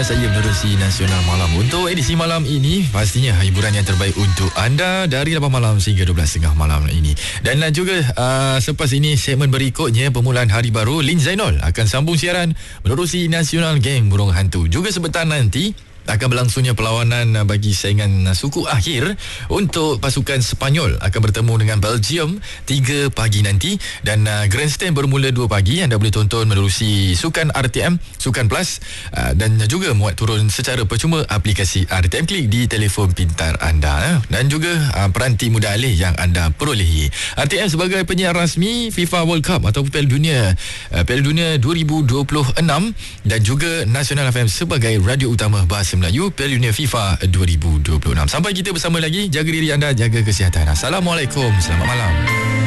saya menerusi Nasional Malam. Untuk edisi malam ini, pastinya hiburan yang terbaik untuk anda dari 8 malam sehingga 12.30 malam ini. Dan juga selepas ini, segmen berikutnya permulaan hari baru, Lin Zainul akan sambung siaran menerusi Nasional Geng Burung Hantu. Juga sebentar nanti akan berlangsungnya perlawanan bagi saingan suku akhir untuk pasukan Sepanyol akan bertemu dengan Belgium 3 pagi nanti, dan Grandstand bermula 2 pagi. Anda boleh tonton menerusi Sukan RTM, Sukan Plus, dan juga muat turun secara percuma aplikasi RTM Klik di telefon pintar anda, dan juga peranti mudah alih yang anda perolehi. RTM sebagai penyiar rasmi FIFA World Cup atau Piala Dunia 2026, dan juga Nasional FM sebagai radio utama bahasa Melayu Piala Dunia FIFA 2026. Sampai kita bersama lagi, jaga diri anda, jaga kesihatan. Assalamualaikum, selamat malam.